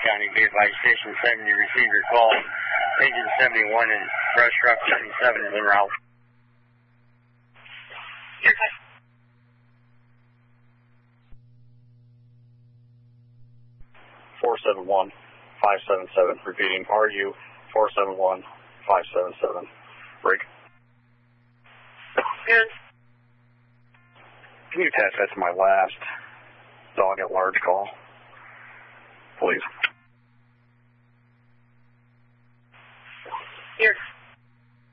County, be advised, Station 7, you received your call. Agent 71 and Brush Truck 77 is en route. You're good. 471-577, repeating, RU 471-577. Break. Good. Can you attach that to my last dog at large call, please? You're